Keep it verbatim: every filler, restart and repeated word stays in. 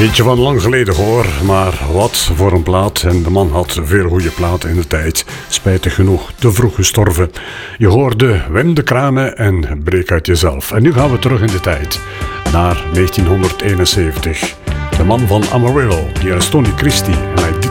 Eentje van lang geleden hoor, maar wat voor een plaat. En de man had veel goede platen in de tijd. Spijtig genoeg, te vroeg gestorven. Je hoorde Wim de Kranen en Breek uit jezelf. En nu gaan we terug in de tijd, naar negentien eenenzeventig. De man van Amarillo, die is Tony Christie. En hij